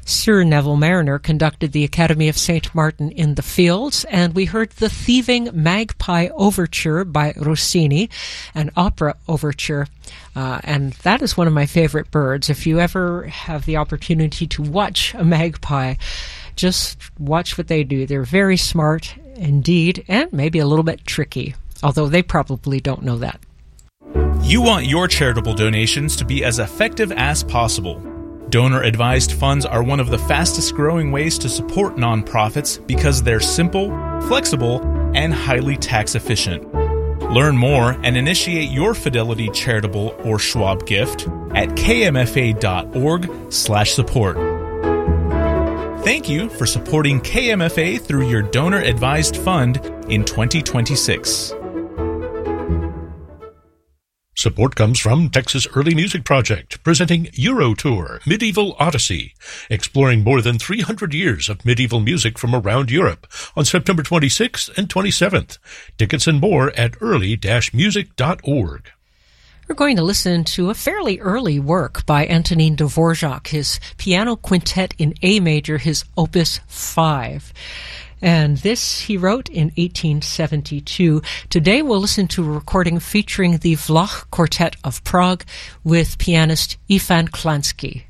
Sir Neville Marriner conducted the Academy of St. Martin in the Fields, and we heard the Thieving Magpie Overture by Rossini, an opera overture. And that is one of my favorite birds. If you ever have the opportunity to watch a magpie, just watch what they do. They're very smart indeed, and maybe a little bit tricky, although they probably don't know that. You want your charitable donations to be as effective as possible. Donor-advised funds are one of the fastest-growing ways to support nonprofits because they're simple, flexible, and highly tax-efficient. Learn more and initiate your Fidelity charitable or Schwab gift at kmfa.org/support. Thank you for supporting KMFA through your donor-advised fund in 2026. Support comes from Texas Early Music Project, presenting Eurotour, Medieval Odyssey, exploring more than 300 years of medieval music from around Europe on September 26th and 27th. Tickets and more at early-music.org. We're going to listen to a fairly early work by Antonin Dvorak, his piano quintet in A major, his Opus 5. And this he wrote in 1872. Today we'll listen to a recording featuring the Vlach Quartet of Prague with pianist Ivan Klansky.